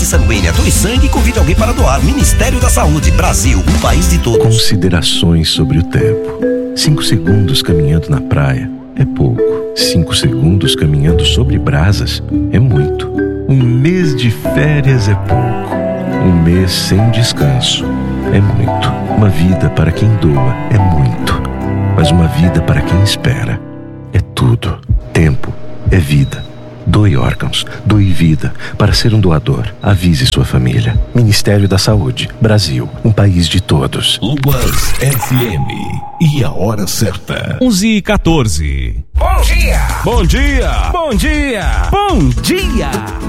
corrente sanguínea, doe sangue e convide alguém para doar. Ministério da Saúde, Brasil, um país de todos. Considerações sobre o tempo. 5 segundos caminhando na praia é pouco. 5 segundos caminhando sobre brasas é muito. Um mês de férias é pouco. Um mês sem descanso é muito. Uma vida para quem doa é muito. Mas uma vida para quem espera é tudo. Tempo é vida. Doe órgãos, doe vida. Para ser um doador, avise sua família. Ministério da Saúde, Brasil, um país de todos. Lubas FM. E a hora certa. 11h14. Bom dia! Bom dia! Bom dia! Bom dia!